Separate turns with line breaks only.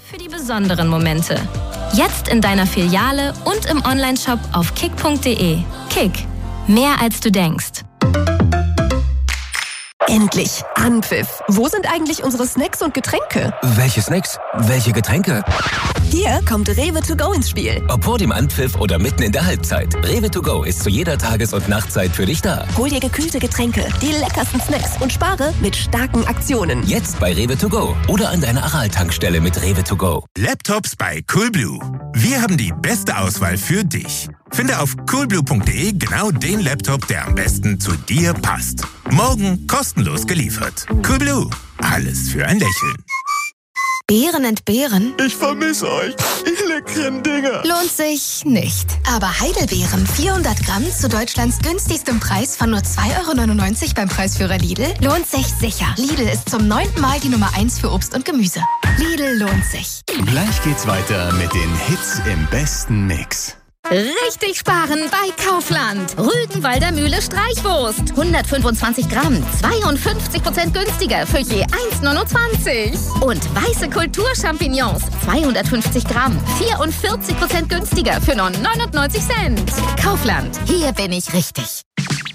für die besonderen Momente. Jetzt in deiner Filiale und im Onlineshop auf kick.de. Kick. Mehr als du denkst.
Endlich Anpfiff. Wo sind eigentlich unsere Snacks und Getränke?
Welche Snacks? Welche Getränke?
Hier kommt Rewe to go ins Spiel.
Ob vor dem Anpfiff oder mitten in der Halbzeit. Rewe to go ist zu jeder Tages- und Nachtzeit für dich da.
Hol dir gekühlte Getränke, die leckersten Snacks und spare mit starken Aktionen.
Jetzt bei Rewe to go oder an deiner Aral-Tankstelle mit Rewe to go.
Laptops bei Coolblue. Wir haben die beste Auswahl für dich. Finde auf coolblue.de genau den Laptop, der am besten zu dir passt. Morgen kostenlos geliefert. Coolblue. Alles für ein Lächeln.
Beeren entbehren?
Ich vermisse euch, ihr leckeren Dinger.
Lohnt sich nicht. Aber Heidelbeeren, 400 Gramm zu Deutschlands günstigstem Preis von nur 2,99 € beim Preisführer Lidl, lohnt sich sicher. Lidl ist zum 9. Mal die Nummer 1 für Obst und Gemüse. Lidl lohnt sich.
Gleich geht's weiter mit den Hits im besten Mix.
Richtig sparen bei Kaufland. Rügenwalder Mühle Streichwurst. 125 Gramm, 52% günstiger für je 1,29. Und weiße Kulturchampignons. 250 Gramm, 44% günstiger für nur 99 Cent. Kaufland, hier bin ich richtig.